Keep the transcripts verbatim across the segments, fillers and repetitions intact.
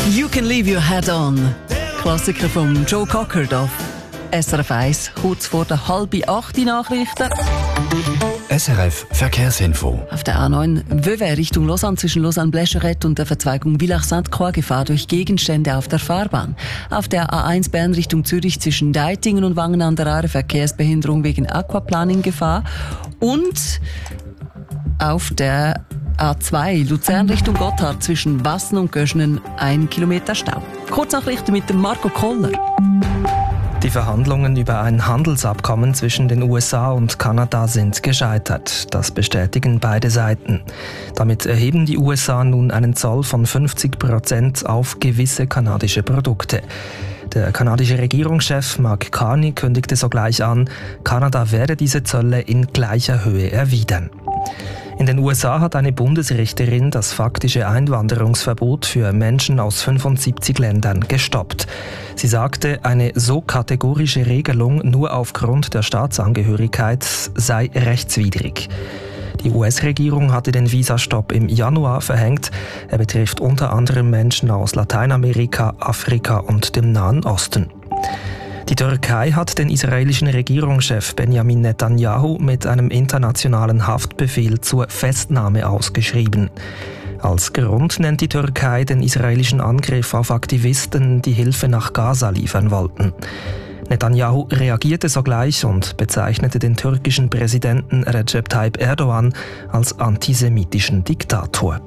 You Can Leave Your Head On. Klassiker von Joe Cocker auf S R F eins, kurz vor der halben acht Nachrichten. S R F Verkehrsinfo. Auf der A neun Vevey Richtung Lausanne zwischen Lausanne-Blecherett und der Verzweigung Villach-Sainte-Croix Gefahr durch Gegenstände auf der Fahrbahn. Auf der A eins Bern Richtung Zürich zwischen Deitingen und Wangen an der Aare Verkehrsbehinderung wegen Aquaplaning Gefahr. Und auf der A zwei Luzern Richtung Gotthard zwischen Wassen und Göschenen ein Kilometer Stau. Kurznachrichten mit dem Marco Koller. Die Verhandlungen über ein Handelsabkommen zwischen den U S A und Kanada sind gescheitert. Das bestätigen beide Seiten. Damit erheben die U S A nun einen Zoll von fünfzig Prozent auf gewisse kanadische Produkte. Der kanadische Regierungschef Mark Carney kündigte sogleich an, Kanada werde diese Zölle in gleicher Höhe erwidern. In den U S A hat eine Bundesrichterin das faktische Einwanderungsverbot für Menschen aus fünfundsiebzig Ländern gestoppt. Sie sagte, eine so kategorische Regelung nur aufgrund der Staatsangehörigkeit sei rechtswidrig. Die U S-Regierung hatte den Visastopp im Januar verhängt. Er betrifft unter anderem Menschen aus Lateinamerika, Afrika und dem Nahen Osten. Die Türkei hat den israelischen Regierungschef Benjamin Netanyahu mit einem internationalen Haftbefehl zur Festnahme ausgeschrieben. Als Grund nennt die Türkei den israelischen Angriff auf Aktivisten, die Hilfe nach Gaza liefern wollten. Netanyahu reagierte sogleich und bezeichnete den türkischen Präsidenten Recep Tayyip Erdogan als antisemitischen Diktator.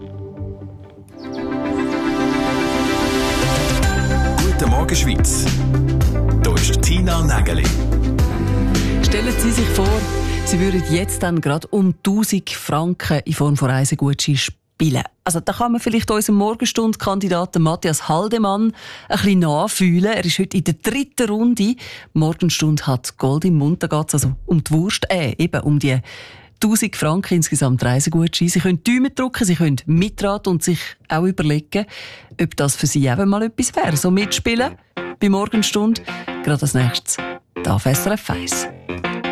Guten Morgen, Schweiz. Hier ist Tina Nägeli. Stellen Sie sich vor, Sie würden jetzt dann gerade um tausend Franken in Form von Reisegutschein spielen. Also da kann man vielleicht unserem Morgenstund-Kandidaten Matthias Haldemann ein bisschen nachfühlen. Er ist heute in der dritten Runde. Morgenstund hat Gold im Mund. Da geht es also um die Wurst, äh, eben um die tausend Franken insgesamt Reisegutschein. Sie können Däumen drücken, Sie können mitraten und sich auch überlegen, ob das für Sie eben mal etwas wäre. So mitspielen bei Morgenstund. Gerade als nächstes, da auf S R F eins.